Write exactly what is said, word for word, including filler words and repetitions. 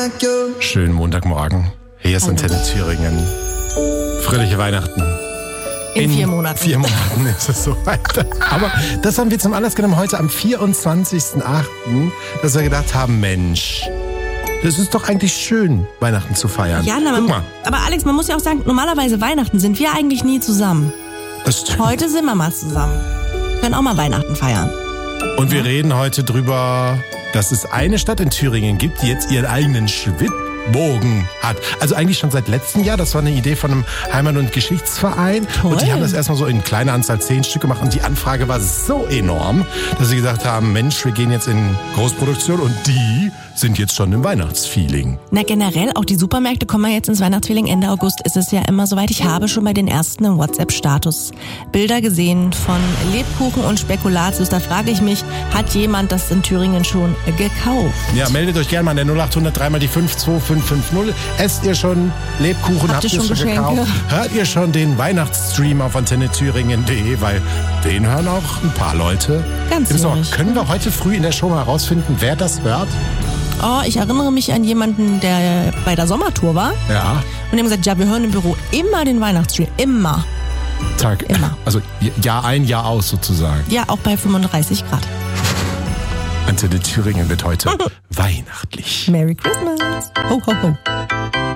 Schönen Montagmorgen. Hier ist Antenne Thüringen. Fröhliche Weihnachten. In, In vier Monaten. vier Monaten ist es soweit. Aber das haben wir zum Anlass genommen heute am vierundzwanzigsten achten, dass wir gedacht haben, Mensch, das ist doch eigentlich schön, Weihnachten zu feiern. Ja, na, Guck man, mal. aber Alex, man muss ja auch sagen, normalerweise Weihnachten sind wir eigentlich nie zusammen. Das stimmt. Heute sind wir mal zusammen. Wir können auch mal Weihnachten feiern. Und wir reden heute drüber, dass es eine Stadt in Thüringen gibt, die jetzt ihren eigenen Schwibbogen hat. Also eigentlich schon seit letztem Jahr. Das war eine Idee von einem Heimat- und Geschichtsverein. Toll. Und die haben das erstmal so in kleiner Anzahl zehn Stück gemacht. Und die Anfrage war so enorm, dass sie gesagt haben, Mensch, wir gehen jetzt in Großproduktion. Und die sind jetzt schon im Weihnachtsfeeling. Na, generell, auch die Supermärkte kommen ja jetzt ins Weihnachtsfeeling. Ende August ist es ja immer soweit. Ich habe schon bei den ersten im WhatsApp-Status Bilder gesehen von Lebkuchen und Spekulatius. Da frage ich mich, hat jemand das in Thüringen schon gekauft? Ja, meldet euch gerne mal an der null acht hundert drei mal die fünf zwei fünf fünf null. Esst ihr schon Lebkuchen? Habt ihr schon Geschenke? Gekauft? Hört ihr schon den Weihnachtsstream auf antenne thüringen punkt de? Weil den hören auch ein paar Leute. Ganz Im Sommer. ehrlich. Können wir heute früh in der Show mal herausfinden, wer das hört? Oh, ich erinnere mich an jemanden, der bei der Sommertour war. Ja. Und die haben gesagt, ja, wir hören im Büro immer den Weihnachtsstream. Immer. Tag. Immer. Also Jahr ein, Jahr aus sozusagen. Ja, auch bei fünfunddreißig Grad. Antenne Thüringen wird heute weihnachtlich. Merry Christmas. Ho, ho, ho.